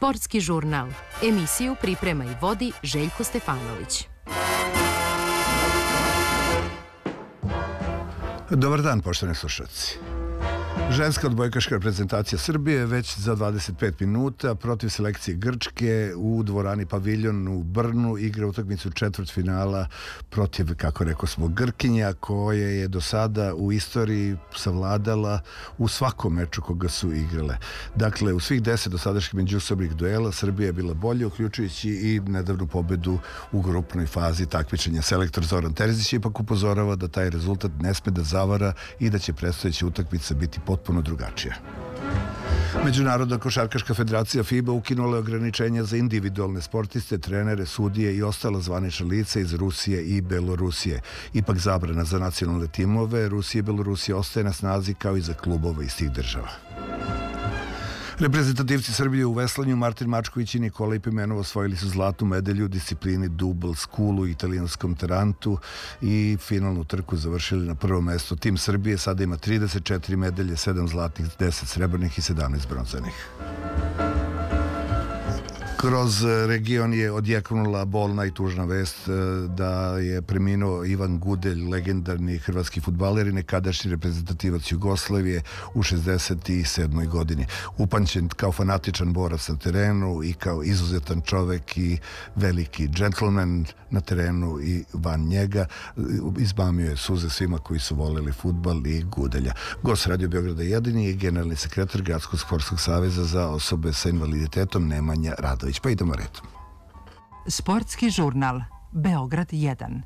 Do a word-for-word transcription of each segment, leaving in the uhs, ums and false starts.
Sportski žurnal. Emisiju priprema i vodi Željko Stefanović. Dobar dan, poštovani slušalci. Ženska odbojkaška reprezentacija Srbije već za dvadeset pet minuta protiv selekcije Grčke u dvorani Paviljon u Brnu igra utakmicu četvrtfinala protiv, kako rekao smo, Grkinja, koja je do sada u istoriji savladala u svakom meču koga su igrale. Dakle, u svih deset dosadašnjih međusobnih duela Srbija je bila bolje, uključujući i nedavnu pobedu u grupnoj fazi takmičenja. Selektor Zoran Terzić ipak upozorava da taj rezultat ne sme da zavara i da će predstojeća utakmica biti potpuno drugačija. Međunarodna košarkaška federacija FIBA ukinula je ograničenja za individualne sportiste, trenere, sudije i ostala zvanična lica iz Rusije i Belorusije. Ipak zabrana za nacionalne timove Rusije i Belorusije ostaje na snazi kao i za klubove iz tih država. Reprezentativci Srbije u veslanju Martin Mačković i Nikola Ipimenov osvojili su zlatnu medalju u disciplini Double School u italijanskom Tarantu i finalnu trku završili na prvo mesto. Tim Srbije sada ima trideset četiri medalje, sedam zlatnih, deset srebrnih i sedamnaest bronzanih. Kroz region je odjeknula bolna i tužna vest da je preminuo Ivan Gudelj, legendarni hrvatski fudbaler i nekadašnji reprezentativac Jugoslavije u šezdeset sedmoj godini. Upamćen kao fanatičan borac na terenu i kao izuzetan čovek i veliki džentlmen na terenu i van njega, izmamio je suze svima koji su voleli fudbal i Gudelja. Gost Radio Beograda jedan je generalni sekretar Gradskog sportskog saveza za osobe sa invaliditetom Nemanja Radović. Pa idemo redom. Sportski žurnal Beograd jedan.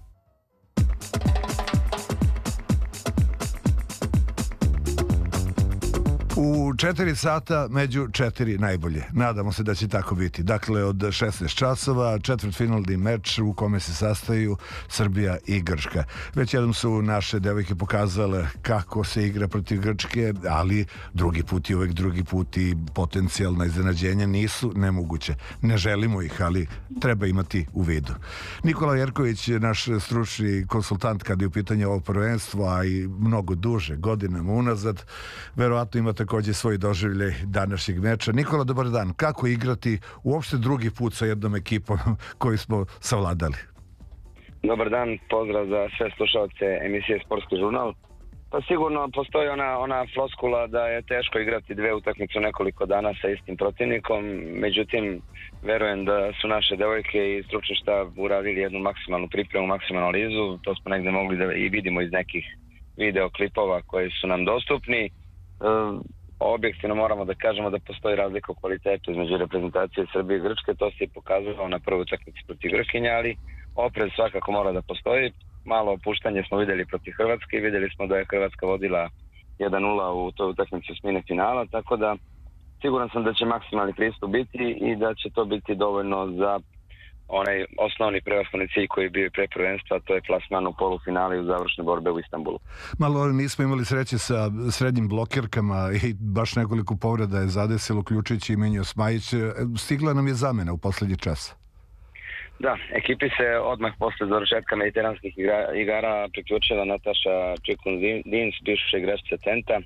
U četiri sata među četiri najbolje. Nadamo se da će tako biti. Dakle, od šesnaest časova četvrtfinalni meč u kome se sastaju Srbija i Grčka. Već jednom su naše devojke pokazale kako se igra protiv Grčke, ali drugi put i uvek drugi put i potencijalna iznenađenja nisu nemoguće. Ne želimo ih, ali treba imati u vidu. Nikola Jerković je naš stručni konsultant kada je u pitanju ovo prvenstvo, a i mnogo duže, godinama unazad. Verovatno ima također svoj doživljaj današnjeg meča. Nikola, dobar dan. Kako igrati uopšte drugi put sa jednom ekipom koju smo savladali? Dobar dan, pozdrav za sve slušalce emisije Sportski žurnal. Pa sigurno postoji ona, ona floskula da je teško igrati dve utakmice u nekoliko dana sa istim protivnikom, međutim verujem da su naše devojke i stručni štab uradili jednu maksimalnu pripremu, maksimalnu analizu. To smo negde mogli da i vidimo iz nekih videoklipova koji su nam dostupni. Objektivno moramo da kažemo da postoji razlika u kvalitetu između reprezentacije Srbije i Grčke. To se i pokazalo na prvoj utakmici protiv Grkinja, ali oprez svakako mora da postoji. Malo opuštanje smo videli protiv Hrvatske i videli smo da je Hrvatska vodila jedan nula u toj utakmici osmine finala, tako da siguran sam da će maksimalni pristup biti i da će to biti dovoljno za onaj osnovni prevashodni cilj koji je bio pre prvenstva, to je plasman u polufinali u završne borbe u Istanbulu. Malo nismo imali sreće sa srednjim blokerkama i baš nekoliko povreda je zadesilo, uključujući i Minjo Smajić. Stigla nam je zamena u poslednji čas. Da, ekipi se odmah posle završetka mediteranskih igara priključila Nataša Čikun-Dins, bivša igračica Centa,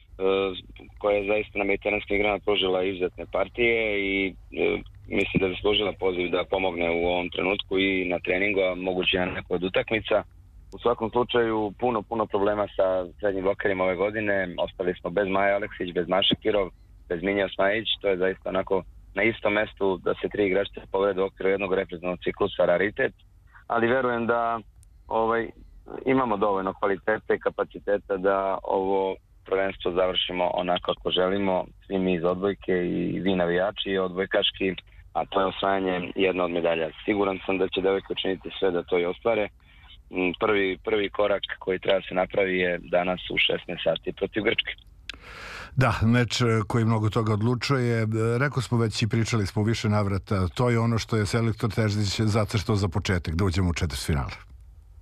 koja je zaista na mediteranskim igrama pružila izuzetne partije i mislim da je zaslužila poziv da pomogne u ovom trenutku i na treningu, a moguće na nekoj od utakmica. U svakom slučaju puno, puno problema sa srednjim blokerima ove godine. Ostali smo bez Maja Aleksić, bez Maša Kirov, bez Minja Smajić. To je zaista onako na istom mestu da se tri igračice povrede u okviru jednog reprezentativnog ciklusa raritet. Ali verujem da ovaj, imamo dovoljno kvaliteta i kapaciteta da ovo prvenstvo završimo onako kako želimo, svi mi iz odbojke i vi navijači i odbojkaški, a to je osvajanje jedna od medalja. Siguran sam da će devojke učiniti sve da to i ostvare. Prvi, prvi korak koji treba se napravi je danas u šesnaest sati protiv Grčke. Da, meč koji mnogo toga odlučuje. Rekao smo već i pričali smo više navrata. To je ono što je selektor Terzić zacrtao za početak, da uđemo u četvrtfinale.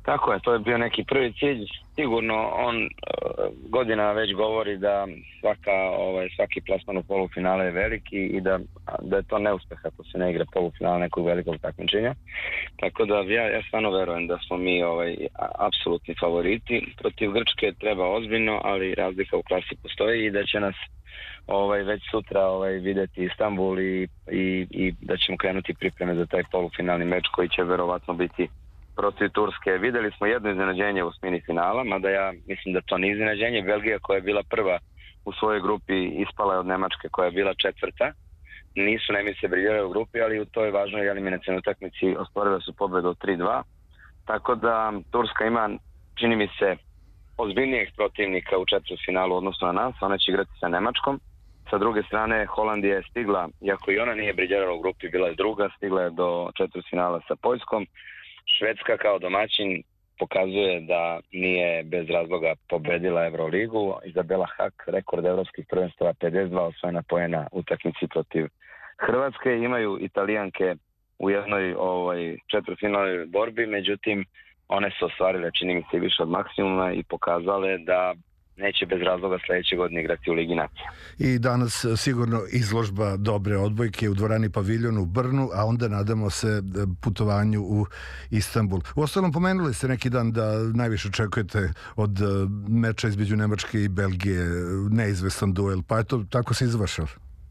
Tako je, to je bio neki prvi cilj. Sigurno on uh, godina već govori da svaka, ovaj, svaki plasman u polufinale je veliki i da, da je to neuspeh ako se ne igra polufinala nekog velikog takmičenja. Tako da ja, ja stvarno verujem da smo mi ovaj, apsolutni favoriti. Protiv Grčke treba ozbiljno, ali razlika u klasi postoji i da će nas ovaj, već sutra ovaj, vidjeti Istanbul i, i, i da ćemo krenuti pripreme za taj polufinalni meč koji će verovatno biti protiv Turske. Videli smo jedno iznenađenje u osmini finala, mada ja mislim da to nije iznenađenje. Belgija koja je bila prva u svojoj grupi ispala je od Nemačke koja je bila četvrta. Nisu Nemice briljirali u grupi, ali u toj važnoj eliminacionoj utakmici ostvarili su pobedu od tri dva. Tako da Turska ima, čini mi se, ozbiljnijeg protivnika u četvrtfinalu odnosno na nas. Ona će igrati sa Nemačkom. Sa druge strane, Holandija je stigla, iako i ona nije briljirala u grupi, bila je druga, stigla je do četvrtfinala sa Poljskom. Švedska kao domaćin pokazuje da nije bez razloga pobedila Euroligu. Izabela Hak, rekord evropskih prvenstava, pedeset dva osvojena poena u utakmici protiv Hrvatske. Imaju Italijanke u jednoj ovaj, četvrtfinalnoj borbi, međutim one su ostvarile, čini mi se, više od maksimuma i pokazale da neće bez razloga sljedeće godine igrati u Ligi nacija. I danas sigurno izložba dobre odbojke u dvorani Paviljon u Brnu, a onda nadamo se putovanju u Istanbul. U ostalom, pomenuli ste neki dan da najviše očekujete od meča između Nemačke i Belgije, neizvestan duel, pa eto, tako se izvršao.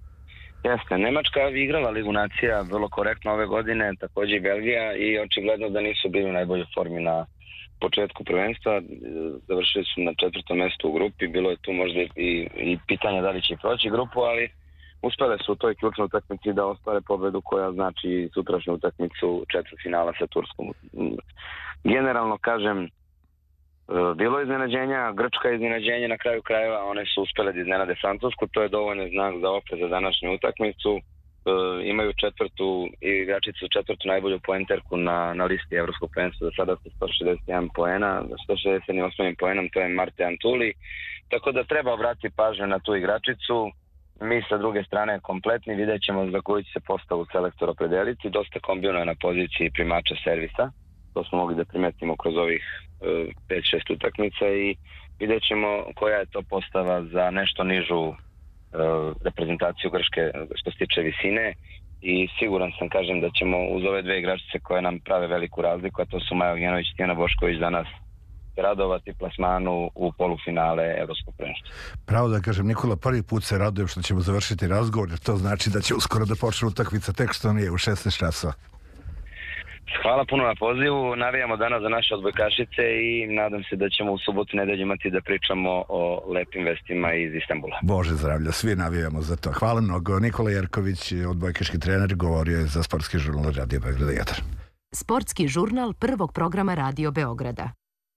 Jeste, Nemačka je igrala Ligu nacija vrlo korektno ove godine, također i Belgija, i očigledno da nisu bili u najboljoj formi na početku prvenstva. Završili su na četvrtom mjestu u grupi, bilo je tu možda i, i pitanje da li će proći grupu, ali uspjele su u toj ključnoj utakmici da ostvare pobedu koja znači sutrašnju utakmicu četvrtfinala sa Turskom. Generalno kažem, bilo je iznenađenja, Grčka je iznenađenje na kraju krajeva, one su uspjele da iznenade Francusku, to je dovoljno znak za opet za današnju utakmicu. E, imaju četvrtu igračicu, četvrtu najbolju poenterku na, na listi evropskog prvenstva, do sada sa sto šezdeset jedan poena, sto šezdeset osam poenom, to je Marte Antuli, tako da treba obratiti pažnju na tu igračicu. Mi sa druge strane kompletni, vidjet ćemo za koju će se postavu selektor opredeliti, dosta kombinuje na poziciji primača servisa, to smo mogli da primetimo kroz ovih pet šest utakmica i vidjet ćemo koja je to postava za nešto nižu uh, reprezentaciju Grčke što se tiče visine, i siguran sam, kažem, da ćemo uz ove dve igračice koje nam prave veliku razliku, a to su Maja Ognjanović i Tijana Bošković, danas radovati plasmanu u polufinale evropskog prvenstva. Pravo da kažem, Nikola, prvi put se radujem što ćemo završiti razgovor, jer to znači da će uskoro da počne utakmica, tek što nije u šesnaest časova. Hvala puno na pozivu, navijamo danas za naše odbojkašice i nadam se da ćemo u subotu nedelju imati da pričamo o lepim vestima iz Istanbula. Bože zdravlja, svi navijamo za to. Hvala mnogo. Nikola Jerković, odbojkaški trener, govorio je za Sportski žurnal Radio Beograda jedan. Sportski žurnal prvog programa Radio Beograda.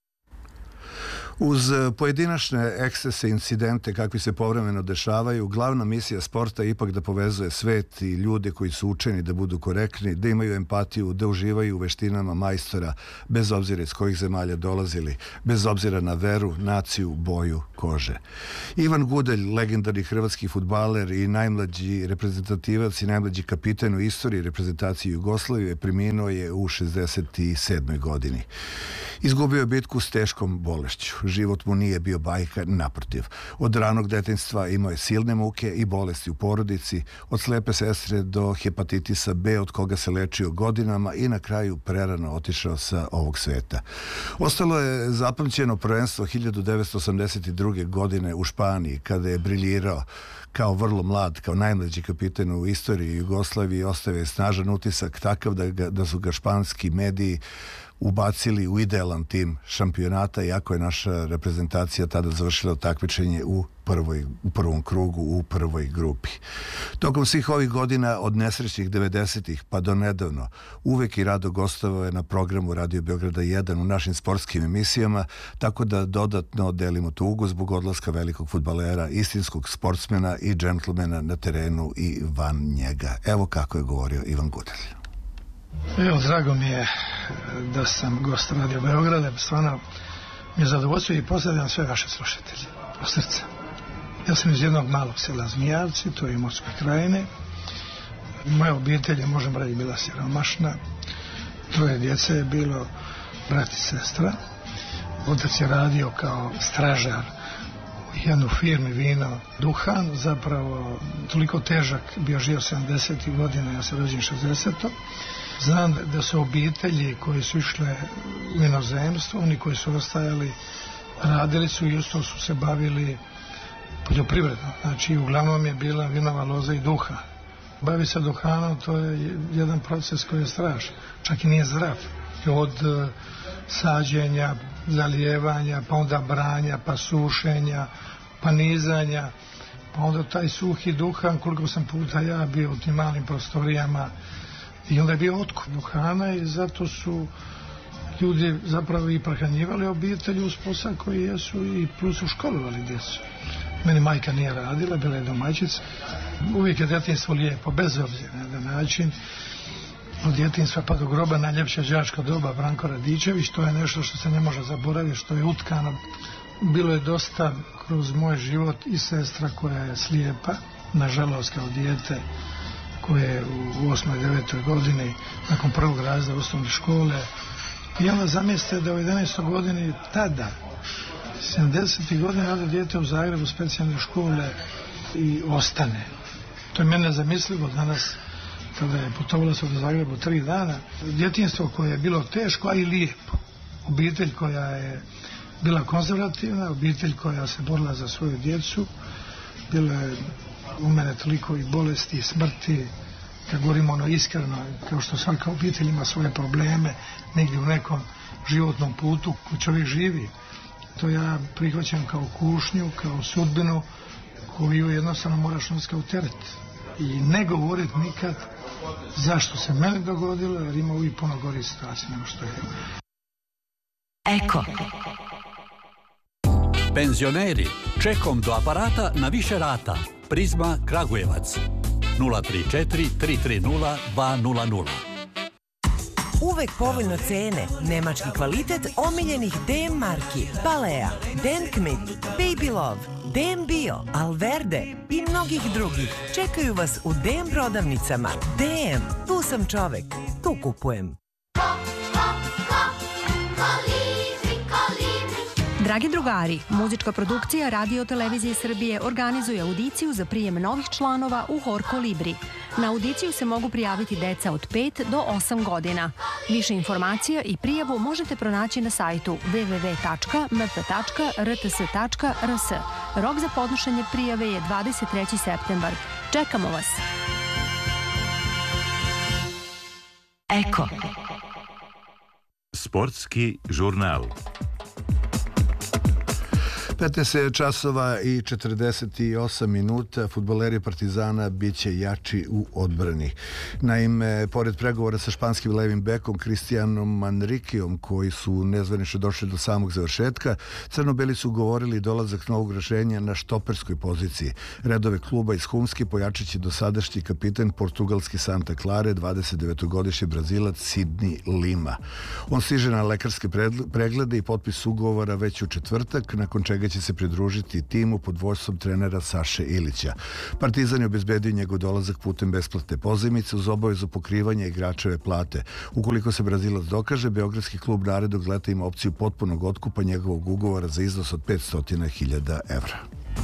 Uz pojedinačne ekscese, incidente kakvi se povremeno dešavaju, glavna misija sporta je ipak da povezuje svet i ljude koji su učeni da budu korektni, da imaju empatiju, da uživaju u veštinama majstora, bez obzira iz kojih zemalja dolazili, bez obzira na veru, naciju, boju kože. Ivan Gudelj, legendarni hrvatski fudbaler i najmlađi reprezentativac i najmlađi kapiten u istoriji reprezentacije Jugoslavije, preminuo je u šezdeset sedmoj godini. Izgubio je bitku s teškom bolešću. Život mu nije bio bajka, naprotiv. Od ranog detinjstva imao je silne muke i bolesti u porodici, od slepe sestre do hepatitisa B, od koga se lečio godinama i na kraju prerano otišao sa ovog sveta. Ostalo je zapamćeno prvenstvo hiljadu devetsto osamdeset druge. godine u Španiji, kada je briljirao kao vrlo mlad, kao najmlađi kapiten u istoriji Jugoslavije, ostavio je snažan utisak takav da, ga, da su ga španski mediji ubacili u idealan tim šampionata, iako je naša reprezentacija tada završila takmičenje u, prvoj, u prvom krugu, u prvoj grupi. Tokom svih ovih godina, od nesrećnih devedesetih pa do nedavno, uvek i rado gostovao je na programu Radio Beograda jedan u našim sportskim emisijama, tako da dodatno delimo tugu zbog odlaska velikog fudbalera, istinskog sportsmena i džentlmena na terenu i van njega. Evo kako je govorio Ivan Gudelj. Evo, drago mi je da sam gost Radio Beograda, stvarno mi je zadovoljstvo i pozdravljam sve vaše slušatelje od srca. Ja sam iz jednog malog sela Zmijavci, to je Imotske krajine. Moja obitelj je, možemo reći, bila siromašna. Troje djece je bilo, brat i sestra. Otac je radio kao stražar u jednoj firmi vino Duhan, zapravo toliko težak, bio živio sedamdesetih godina, ja se rođen šezdesetog. Znam da su obitelji koji su išle u inozemstvo, oni koji su ostajali, radili su i isto su se bavili poljoprivredom. Znači, uglavnom je bila vinova loza i duhan. Bavi se duhanom, to je jedan proces koji je strašan, čak i nije zdrav. Od sađenja, zalijevanja, pa onda branja, pa sušenja, pa nizanja, pa onda taj suhi duhan, koliko sam puta ja bio u tim malim prostorijama, i onda je bio otkup duhana i zato su ljudi zapravo i prehranjivali obitelji uz posao koji jesu i plus uškolovali djecu. Meni majka nije radila, bila je domaćica. Uvijek je djetinjstvo lijepo, bez obzira na jedan način. Od djetinjstva pa do groba najljepša đačka doba Branko Radičević, to je nešto što se ne može zaboraviti, što je utkano. Bilo je dosta kroz moj život i sestra koja je slijepa, nažalost kao dijete koje je u osmoj devetoj godini nakon prvog razreda osnovne škole. I onda zamislite da u jedanaestoj godini tada, sedamdesetih godina, ode dijete u Zagrebu specijalne škole i ostane. To je mene nezamislivo danas, kada je putovala se do Zagrebu tri dana. Djetinjstvo koje je bilo teško, a i lijepo. Obitelj koja je bila konzervativna, obitelj koja se borila za svoju djecu. Bilo je u mene toliko i bolesti i smrti, kad govorimo ono iskreno, kao što svaka obitelj ima svoje probleme negdje u nekom životnom putu koji čovjek živi. To ja prihvaćam kao kušnju, kao sudbinu koju jednostavno moraš nositi kao teret. I ne govoriti nikad zašto se mene dogodilo, jer ima uvijek puno gori situacije nego što je. Eko. Penzioneri, čekom do aparata na više rata. Prizma Kragujevac. nula tri četiri tri tri nula dva nula nula. Uvek povoljno cene, nemački kvalitet omiljenih D M marki, Balea, Denkmit, Baby Love, D M Bio, Alverde i mnogih drugih. Čekaju vas u D M prodavnicama. D M, tu sam čovek, tu kupujem. Dragi drugari, muzička produkcija Radio Televizije Srbije organizuje audiciju za prijem novih članova u Hor Kolibri. Na audiciju se mogu prijaviti deca od pet do osam godina. Više informacija i prijavu možete pronaći na sajtu w w w tačka m p tačka r t s tačka r s. Rok za podnošenje prijave je dvadeset treći septembar. Čekamo vas! Eko. Sportski žurnal. petnaest časova i četrdeset osam minuta, fudbaleri Partizana biće jači u odbrani. Naime, pored pregovora sa španskim levim bekom Cristianom Manrikijom, koji su nezvanično došli do samog završetka, crno-beli su ugovorili dolazak novog rešenja na štoperskoj poziciji. Redove kluba iz Humski pojačat će dosadašnji kapitan portugalski Santa Clare, dvadesetdevetogodišnji Brazilac Sidney Lima. On stiže na lekarske preglede i potpis ugovora već u četvrtak, nakon čega će se pridružiti timu pod vodstvom trenera Saše Ilića. Partizan je obezbedio njegov dolazak putem besplatne pozajmice uz obavezu pokrivanja igračeve plate. Ukoliko se Brazilac dokaže, beogradski klub narednog leta ima opciju potpunog otkupa njegovog ugovora za iznos od petsto hiljada evra.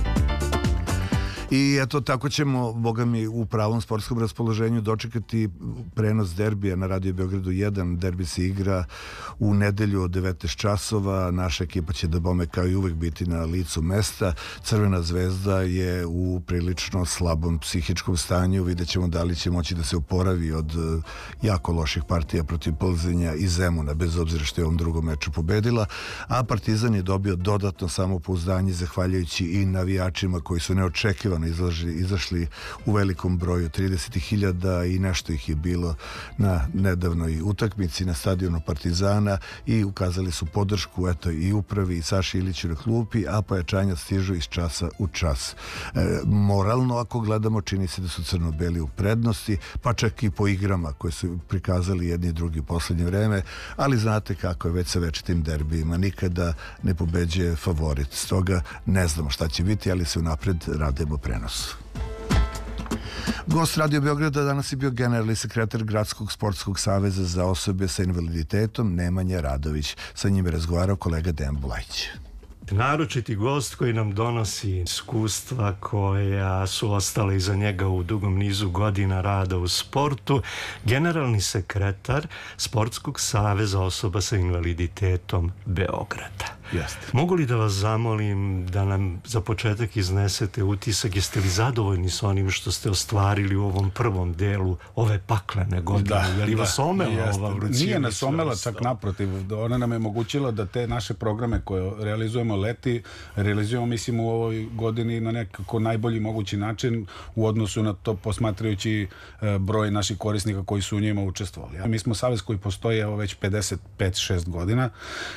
I eto, tako ćemo, boga mi, u pravom sportskom raspoloženju dočekati prenos derbija na Radio Beogradu jedan. Derbi se igra u nedelju od devetnaest časova. Naša ekipa će da bome kao i uvek biti na licu mesta. Crvena zvezda je u prilično slabom psihičkom stanju. Vidjet ćemo da li će moći da se oporavi od jako loših partija protiv Plzenja i Zemuna, bez obzira što je on drugom meču pobedila. A Partizan je dobio dodatno samopouzdanje zahvaljujući i navijačima koji su neočekivani Izlaži, izašli u velikom broju, trideset hiljada i nešto ih je bilo na nedavnoj utakmici na stadionu Partizana i ukazali su podršku, eto, i upravi i Saši Iliću na klupi, a pojačanja stižu iz časa u čas. E, moralno, ako gledamo, čini se da su crno-beli u prednosti, pa čak i po igrama koje su prikazali jedni i drugi u poslednje vreme, ali znate kako je već sa večitim derbijima, nikada ne pobeđuje favorit. Stoga ne znamo šta će biti, ali se unapred radimo prenos. Gost Radio Beograda danas je bio generalni sekretar Gradskog sportskog saveza za osobe sa invaliditetom Nemanja Radović. Sa njim je razgovarao kolega Dejan Bulajić. Naročiti gost koji nam donosi iskustva koja su ostale iza njega u dugom nizu godina rada u sportu, generalni sekretar Sportskog saveza osoba sa invaliditetom Beograda. Jeste. Mogu li da vas zamolim da nam za početak iznesete utisak, jeste li zadovoljni s onim što ste ostvarili u ovom prvom delu ove paklene godine? Da, je li da, vas omela jeste. ova vrućina? Nije nas omela, čak naprotiv. Ona nam je omogućila da te naše programe koje realizujemo leti, realizujemo mislim u ovoj godini na nekako najbolji mogući način u odnosu na to posmatrajući e, broj naših korisnika koji su u njima učestvovali. A mi smo savez koji postoji evo već pedeset pet šest godina.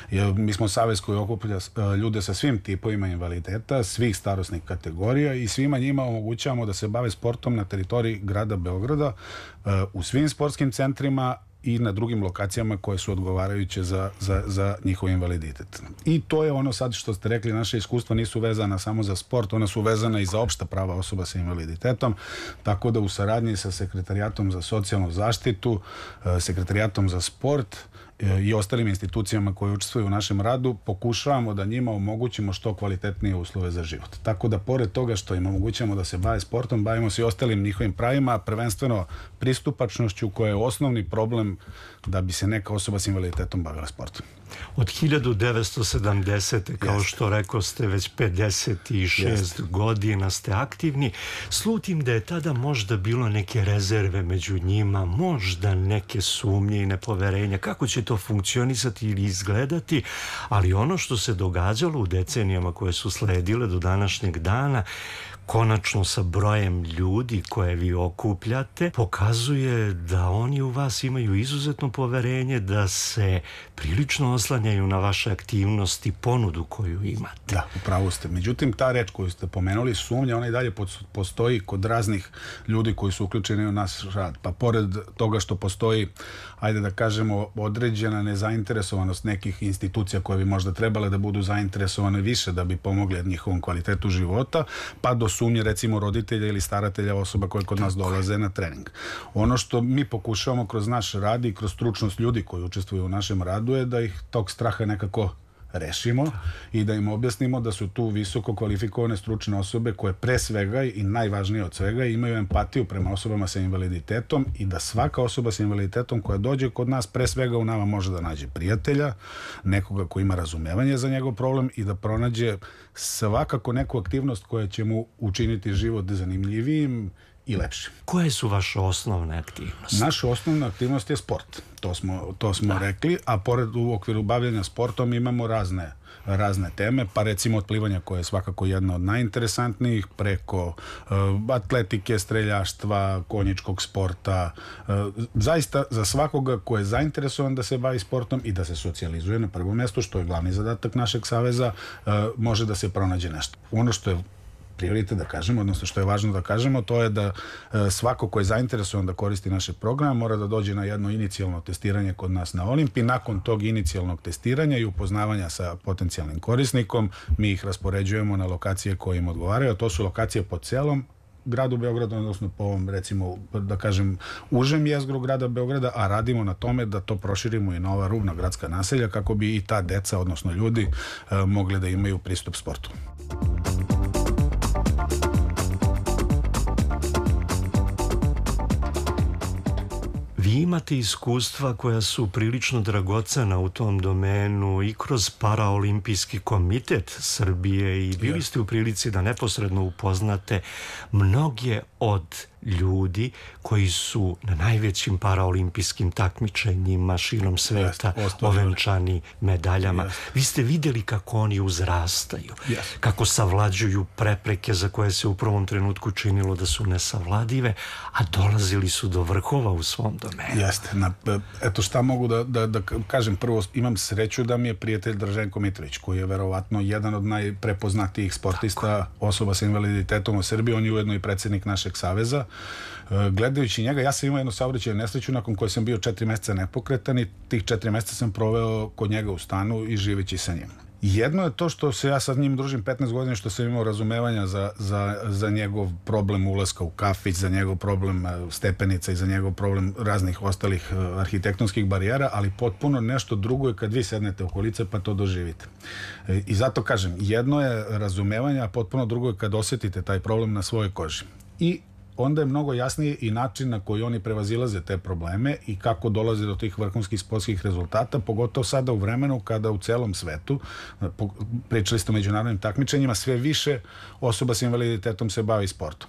Mi smo savez koji okuplja ljude sa svim tipovima invaliditeta, svih starosnih kategorija i svima njima omogućavamo da se bave sportom na teritoriji grada Beograda, u svim sportskim centrima i na drugim lokacijama koje su odgovarajuće za, za, za njihov invaliditet. I to je ono sad što ste rekli, naše iskustva nisu vezana samo za sport, ona su vezana i za opšta prava osoba sa invaliditetom, tako da u saradnji sa Sekretarijatom za socijalnu zaštitu, Sekretarijatom za sport i ostalim institucijama koje učestvuju u našem radu, pokušavamo da njima omogućimo što kvalitetnije uslove za život. Tako da, pored toga što im omogućamo da se bave sportom, bavimo se i ostalim njihovim pravima, prvenstveno pristupačnošću koja je osnovni problem da bi se neka osoba s invaliditetom bavila sportom. Od hiljadu devetsto sedamdesete. kao Jeste. što rekao ste, već pedeset šest Jeste. godina ste aktivni. Slutim da je tada možda bilo neke rezerve među njima, možda neke sumnje i nepoverenja. Kako će to funkcionisati ili izgledati? Ali ono što se događalo u decenijama koje su sledile do današnjeg dana, konačno sa brojem ljudi koje vi okupljate, pokazuje da oni u vas imaju izuzetno poverenje, da se prilično oslanjaju na vaše aktivnosti i ponudu koju imate. Da, upravo ste. Međutim, ta reč koju ste pomenuli, sumnja, ona i dalje postoji kod raznih ljudi koji su uključeni u naš rad. Pa pored toga što postoji, ajde da kažemo, određena nezainteresovanost nekih institucija koje bi možda trebale da budu zainteresovane više da bi pomogli njihovom kvalitetu života, pa do sumnje recimo roditelja ili staratelja osoba koje kod nas dolaze na trening. Ono što mi pokušavamo kroz naš rad i kroz stručnost ljudi koji učestvuju u našem radu je da ih tog straha nekako rešimo i da im objasnimo da su tu visoko kvalifikovane stručne osobe koje pre svega i najvažnije od svega imaju empatiju prema osobama sa invaliditetom i da svaka osoba sa invaliditetom koja dođe kod nas pre svega u nama može da nađe prijatelja, nekoga ko ima razumevanje za njegov problem i da pronađe svakako neku aktivnost koja će mu učiniti život zanimljivijim i lepšim. Koje su vaše osnovne aktivnosti? Naša osnovna aktivnost je sport. To smo, to smo rekli, a pored u okviru bavljenja sportom imamo razne razne teme, pa recimo od plivanja koje je svakako jedna od najinteresantnijih, preko uh, atletike, streljaštva, konjičkog sporta. Uh, zaista za svakoga ko je zainteresovan da se bavi sportom i da se socijalizuje na prvom mjestu, što je glavni zadatak našeg saveza, uh, može da se pronađe nešto. Ono što je prioritet da kažemo, odnosno što je važno da kažemo, to je da e, svako ko je zainteresovan da koristi naše programe mora da dođe na jedno inicijalno testiranje kod nas na Olimpiji. Nakon tog inicijalnog testiranja i upoznavanja sa potencijalnim korisnikom, mi ih raspoređujemo na lokacije koje im odgovaraju, a to su lokacije po celom gradu Beograda, odnosno po ovom, recimo, da kažem, užem jezgru grada Beograda, a radimo na tome da to proširimo i na ova rubna gradska naselja kako bi i ta deca, odnosno ljudi, e, mogli da imaju pristup sportu. Vi imate iskustva koja su prilično dragocena u tom domenu i kroz Paraolimpijski komitet Srbije i bili ste u prilici da neposredno upoznate mnoge od ljudi koji su na najvećim paraolimpijskim takmičenjima širom sveta Jeste, ovenčani medaljama. Jeste. Vi ste vidjeli kako oni uzrastaju, Jeste. kako savlađuju prepreke za koje se u prvom trenutku činilo da su nesavladive, a dolazili su do vrhova u svom domenu. Jeste. Na, eto šta mogu da, da, da kažem. Prvo, imam sreću da mi je prijatelj Draženko Mitrović, koji je verovatno jedan od najprepoznatijih sportista, Tako. osoba sa invaliditetom u Srbiji. On je ujedno i predsjednik našeg saveza. Gledajući njega, ja sam imao jednu saobraćajnu nesreću nakon koje sam bio četiri mjeseca nepokretan i tih četiri mjeseca sam proveo kod njega u stanu i živeći sa njim. Jedno je to što se ja sad njim družim petnaest godina, što sam imao razumevanja za, za, za njegov problem ulaska u kafić, za njegov problem stepenica i za njegov problem raznih ostalih arhitektonskih barijera, ali potpuno nešto drugo je kad vi sednete u kolice pa to doživite. I zato kažem, jedno je razumevanje, a potpuno drugo je kad osjetite taj problem na svojoj koži. I onda je mnogo jasniji i način na koji oni prevazilaze te probleme i kako dolaze do tih vrhunskih sportskih rezultata, pogotovo sada u vremenu kada u celom svetu, pričali ste o međunarodnim takmičenjima, sve više osoba sa invaliditetom se bavi sportom.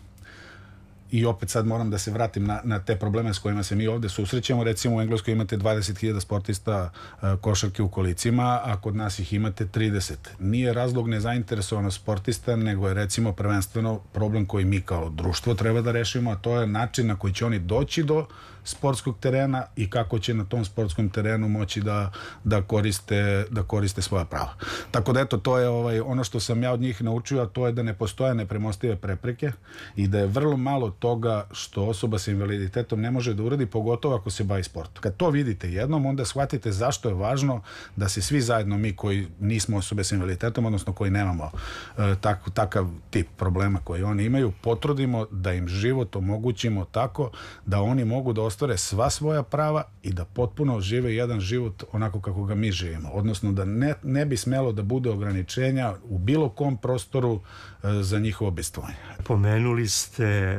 I opet sad moram da se vratim na, na te probleme s kojima se mi ovde susrećemo. Recimo u Engleskoj imate dvadeset hiljada sportista uh, košarke u kolicima, a kod nas ih imate trideset. Nije razlog nezainteresovanost sportista, nego je recimo prvenstveno problem koji mi kao društvo treba da rešimo, a to je način na koji će oni doći do sportskog terena i kako će na tom sportskom terenu moći da, da, koriste, da koriste svoja prava. Tako da eto, to je ovaj, ono što sam ja od njih naučio, a to je da ne postoje nepremostive prepreke i da je vrlo malo toga što osoba sa invaliditetom ne može da uradi, pogotovo ako se bavi sportom. Kad to vidite jednom, onda shvatite zašto je važno da se svi zajedno, mi koji nismo osobe sa invaliditetom, odnosno koji nemamo e, tak, takav tip problema koji oni imaju, potrudimo da im život omogućimo tako da oni mogu da ostvare sva svoja prava i da potpuno žive jedan život onako kako ga mi živimo. Odnosno da ne, ne bi smelo da bude ograničenja u bilo kom prostoru e, za njihovo obistovanje. Pomenuli ste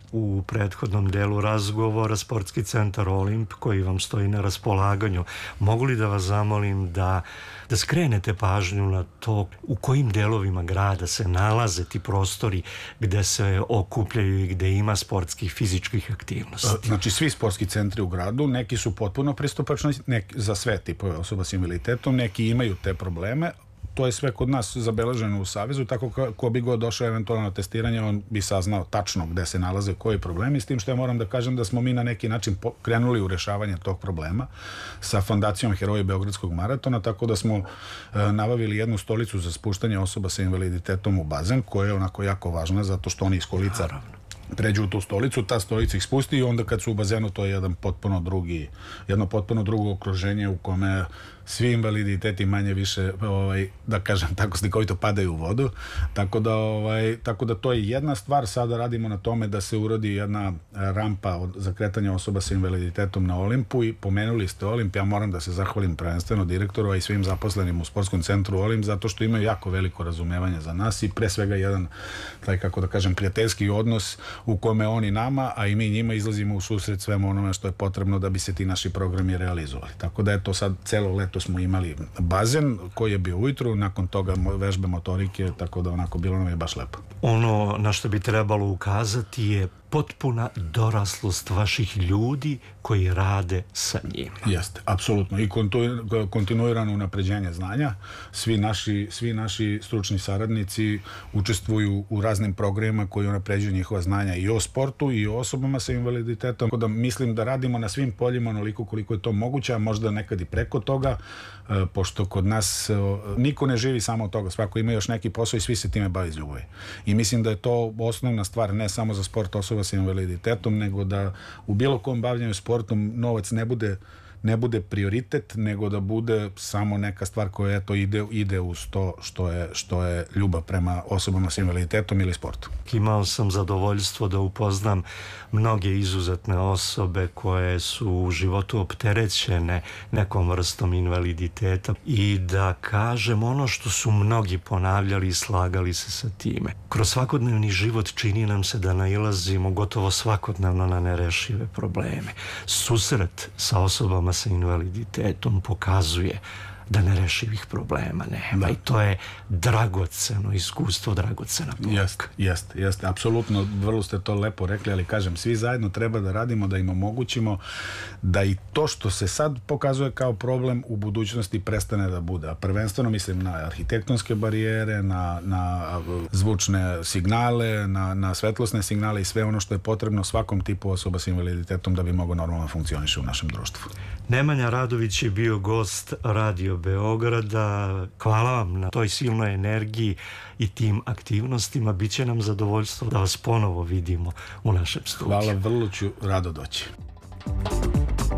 u prethodnom delu razgovora Sportski centar Olimp koji vam stoji na raspolaganju. Mogu li da vas zamolim da, da skrenete pažnju na to u kojim delovima grada se nalaze ti prostori gde se okupljaju i gde ima sportskih fizičkih aktivnosti? Znači svi sportski centri u gradu, neki su potpuno pristupačni neki, za sve tipove osoba s invaliditetom, neki imaju te probleme. To je sve kod nas zabeleženo u Savezu, tako ko, ko bi god došao eventualno na testiranje, on bi saznao tačno gde se nalaze koji problemi, s tim što ja moram da kažem da smo mi na neki način krenuli u rešavanje tog problema sa Fondacijom Heroji Beogradskog maratona, tako da smo e, nabavili jednu stolicu za spuštanje osoba sa invaliditetom u bazen, koja je onako jako važna, zato što oni iz kolica Naravno. pređu u tu stolicu, ta stolica ih spusti i onda kad su u bazenu to je jedan potpuno drugi, jedno potpuno drugo okruženje u kome svi invaliditeti manje više, ovaj, da kažem tako slikovito, padaju u vodu, tako da, ovaj, tako da to je jedna stvar. Sada radimo na tome da se urodi jedna rampa od, za kretanje osoba sa invaliditetom na Olimpu i pomenuli ste Olimp, ja moram da se zahvalim prvenstveno direktoru, a i svim zaposlenim u Sportskom centru Olimp, zato što imaju jako veliko razumevanje za nas i pre svega jedan, taj kako da kažem, prijateljski odnos u kome oni nama, a i mi njima izlazimo u susret svemu onome što je potrebno da bi se ti naši programi realizovali. Tako da eto sad celo leto smo imali bazen koji je bio ujutru, nakon toga vežbe motorike, tako da onako bilo nam je baš lepo. Ono na što bi trebalo ukazati je potpuna doraslost vaših ljudi koji rade sa njima. Jeste, apsolutno. I kontinuirano unapređenje znanja. Svi naši, svi naši stručni saradnici učestvuju u raznim programima koji unapređuju njihova znanja i o sportu i o osobama sa invaliditetom. Tako da mislim da radimo na svim poljima onoliko koliko je to moguće, a možda nekad i preko toga, pošto kod nas niko ne živi samo od toga. Svako ima još neki posao i svi se time bavi iz ljubavi. I mislim da je to osnovna stvar ne samo za sport osoba sa invaliditetom, nego da u bilo kom bavljanju sportom novac ne bude ne bude prioritet, nego da bude samo neka stvar koja eto ide, ide uz to što je, što je ljubav prema osobama s invaliditetom ili sportu. Imao sam zadovoljstvo da upoznam mnoge izuzetne osobe koje su u životu opterećene nekom vrstom invaliditeta i da kažem ono što su mnogi ponavljali i slagali se sa time. Kroz svakodnevni život čini nam se da nailazimo gotovo svakodnevno na nerešive probleme. Susret sa osobama sa invaliditetom pokazuje da nerešivih problema nema. Da. I to je dragoceno iskustvo, dragocena pouka. Jeste, jeste, jeste. Apsolutno, vrlo ste to lepo rekli, ali kažem, svi zajedno treba da radimo, da im omogućimo da i to što se sad pokazuje kao problem u budućnosti prestane da bude. A prvenstveno mislim na arhitektonske barijere, na, na zvučne signale, na, na svetlosne signale i sve ono što je potrebno svakom tipu osoba sa invaliditetom da bi mogao normalno funkcioniše u našem društvu. Nemanja Radović je bio gost Radio Beograda. Hvala vam na toj silnoj energiji i tim aktivnostima. Biće nam zadovoljstvo da vas ponovo vidimo u našem studiju. Hvala, vrlo ću rado doći.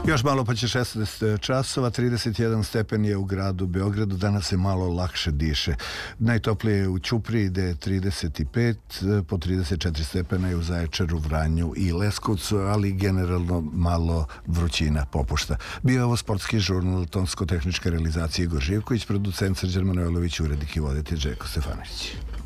Još malo pa će šesnaest časova, trideset jedan stepen je u gradu Beogradu, danas se malo lakše diše. Najtoplije je u Ćupriji gde je trideset pet, po trideset četiri stepena je u Zaječaru, Vranju i Leskovcu, ali generalno malo vrućina popušta. Bio je ovo sportski žurnal, tonsko-tehnička realizacija Igor Živković, producent Srđan Manojlović, urednik i voditelj Željko Stefanović.